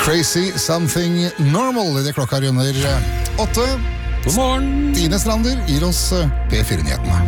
Crazy Something Normal I det klokka runder 8. God morgen! Tine Strander gir oss P4-nyhetene.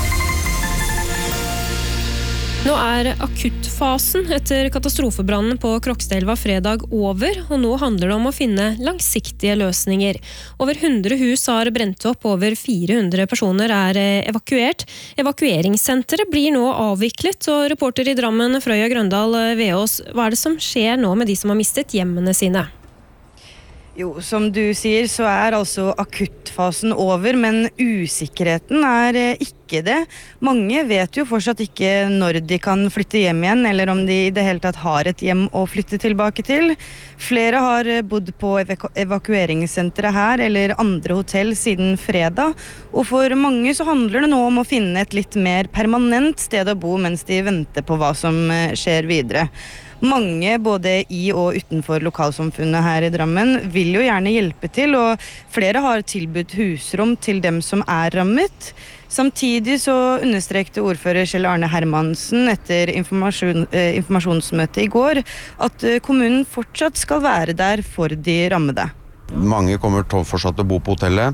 Nå akuttfasen etter katastrofebrannen på Krokstadelva fredag over, og nå handler det om å finne langsiktige løsninger. Over 100 hus har brent opp, over 400 personer evakuert. Evakueringssenteret blir nå avviklet, og reporter I Drammen, Frøya Grøndal Veås, hva det som skjer nå med de som har mistet hjemmene sine? Jo, som du sier så altså akuttfasen over, men usikkerheten ikke det. Mange vet jo fortsatt ikke når de kan flytte hjem igjen, eller om de I det hele tatt har et hjem å flytte tilbake til. Flere har bodd på evakueringssenteret her, eller andre hotell siden fredag, og for mange så handler det nå om å finne et litt mer permanent sted å bo mens de venter på hva som skjer videre. Mange, både I og utenfor lokalsamfunnet her I Drammen, vil jo gjerne hjelpe til, og flere har tilbudt husrom til dem som rammet. Samtidig så understrekte ordfører Kjell Arne Hermansen etter informasjonsmøtet I går at kommunen fortsatt skal være der for de rammede. Mange kommer fortsatt til å bo på hotellet,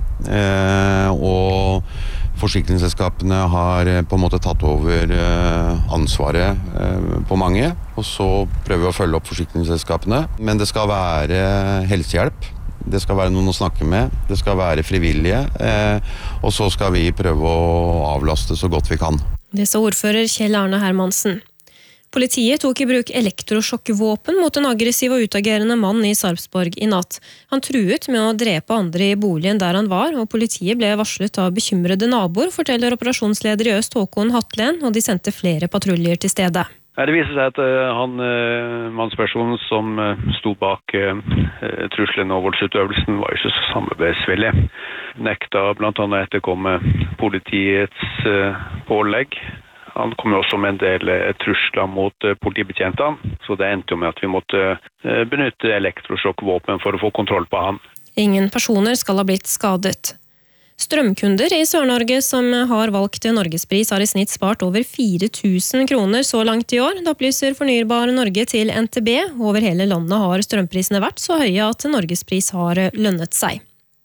og forsikringsselskapene har på en måte tatt over ansvaret på mange, og så prøver vi å følge opp forsikringsselskapene. Men det skal være helsehjelp, det skal være noen å snakke med, det skal være frivillige, og så skal vi prøve å avlaste så godt vi kan. Det sa ordfører Kjell Arne Hermansen. Politiet tok I bruk elektrosjokkvåpen mot en aggressiv og utagerende mann I Sarpsborg I natt. Han truet med å drepe andre I boligen der han var, og politiet ble varslet av bekymrede naboer, forteller operasjonsleder I Øst Håkon Hatlen, og de sendte flere patruljer til stedet. Det viser seg at mannspersonen som sto bak trusselen og voldsutøvelsen var ikke så samarbeidsvillig. Nekta blant annet etterkomme politiets pålegg. Han kom jo også med en del trusler mot politibetjentene, så det endte jo med at vi måtte benytte elektrosjokkvåpen for å få kontroll på han. Ingen personer skal ha blitt skadet. Strømkunder I Sør-Norge som har valgt Norgespris har I snitt spart over 4.000 kroner så langt I år. Det opplyser Fornybar Norge til NTB. Over hele landet har strømprisene vært så høye at Norgespris har lønnet seg.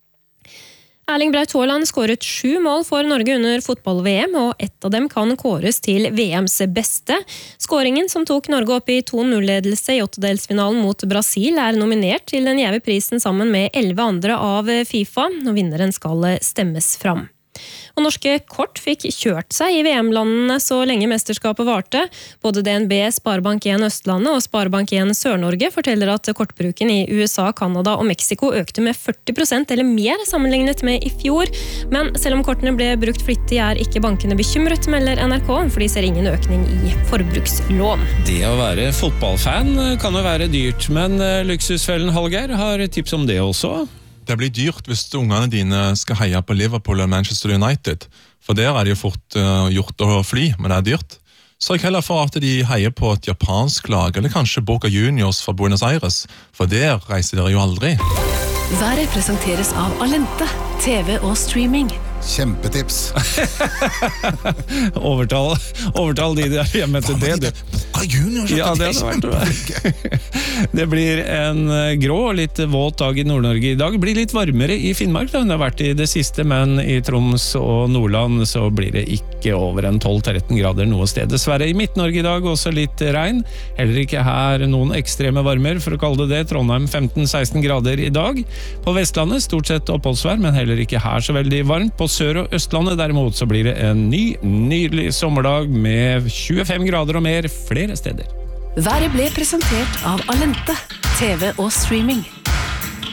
Erling Braut Haaland skåret 7 mål for Norge under fotball-VM, og ett av dem kan kåres til VMs beste. Skåringen som tok Norge opp I 2-0-ledelse I åttedelsfinalen mot Brasil nominert til den gjeve prisen sammen med 11 andre av FIFA, og vinneren skal stemmes fram. Og norske kort fikk kjørt seg I VM-landene så lenge mesterskapet varte. Både DNB, Sparebank 1 Østlandet og Sparebank 1 Sør-Norge forteller at kortbruken I USA, Kanada og Mexico økte med 40% eller mer sammenlignet med I fjor. Men selv om kortene ble brukt flittig ikke bankene bekymret, melder NRK, for de ser ingen økning I forbrukslån. Det å være fotballfan kan jo være dyrt, men Luksusfellen Hallgeir har tips om det også. Det blir dyrt hvis ungene dine skal heie på Liverpool og Manchester United, for der det jo fort gjort å fly, men det dyrt. Sørg heller for at de heier på et japansk lag, eller kanskje Boca Juniors fra Buenos Aires, for der reiser dere jo aldri. Været presenteres av Alente, TV og streaming. Kjempetips. Overtal de der hjemme til det, du. Ja, det hadde vært. Det blir en grå og litt våt dag I Nord-Norge I dag. Det blir litt varmere I Finnmark da, det har vært I det siste, men I Troms og Nordland så blir det ikke over en 12-13 grader noe sted. Dessverre I Midt-Norge I dag også litt regn. Heller ikke her noen ekstreme varmer, for å kalle det det. Trondheim 15-16 grader I dag. På Vestlandet stort sett oppholdsvær, men heller ikke her så veldig varmt. På Sør- og Østlandet derimot så blir det en nydelig sommerdag med 25 grader og mer flere steder. Været ble presentert av Alente, TV og streaming.